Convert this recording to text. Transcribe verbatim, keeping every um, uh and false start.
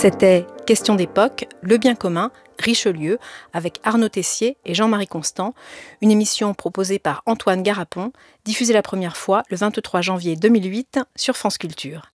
C'était Question d'époque, le bien commun, Richelieu, avec Arnaud Tessier et Jean-Marie Constant, une émission proposée par Antoine Garapon, diffusée la première fois le vingt-trois janvier deux mille huit sur France Culture.